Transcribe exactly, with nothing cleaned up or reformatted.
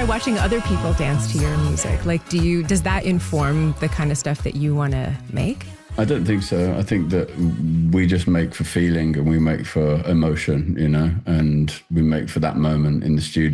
watching other people dance to your music? Like, do you, does that inform the kind of stuff that you want to make? I don't think so. I think that we just make for feeling and we make for emotion, you know, and we make for that moment in the studio.